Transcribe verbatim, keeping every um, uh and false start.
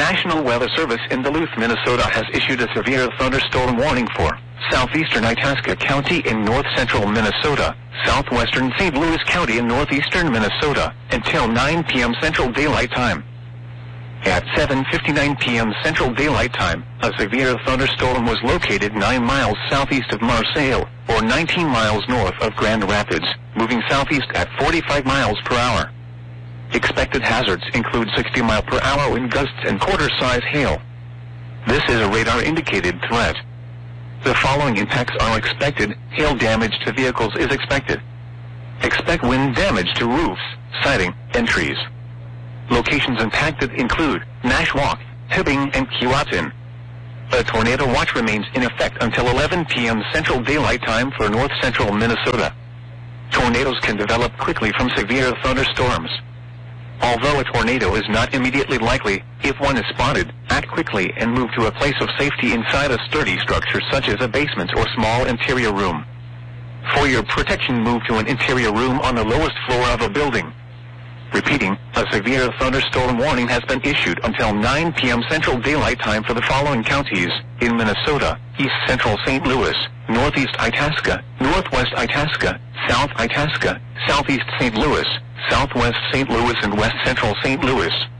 National Weather Service in Duluth, Minnesota has issued a severe thunderstorm warning for southeastern Itasca County in north-central Minnesota, southwestern Saint Louis County in northeastern Minnesota, until nine p m Central Daylight Time. At seven fifty-nine p m Central Daylight Time, a severe thunderstorm was located nine miles southeast of Marseille, or nineteen miles north of Grand Rapids, moving southeast at forty-five miles per hour. Expected hazards include sixty mile per hour wind gusts and quarter-size hail. This is a radar-indicated threat. The following impacts are expected. Hail damage to vehicles is expected. Expect wind damage to roofs, siding, and trees. Locations impacted include Nashwauk, Hibbing, and Keewatin. A tornado watch remains in effect until eleven p m Central Daylight Time for north-central Minnesota. Tornadoes can develop quickly from severe thunderstorms. Although a tornado is not immediately likely, if one is spotted, act quickly and move to a place of safety inside a sturdy structure such as a basement or small interior room. For your protection, move to an interior room on the lowest floor of a building. Repeating, a severe thunderstorm warning has been issued until nine p m Central Daylight Time for the following counties in Minnesota: East Central Saint Louis, Northeast Itasca, Northwest Itasca, South Itasca, Southeast Saint Louis, Southwest Saint Louis, and West Central Saint Louis.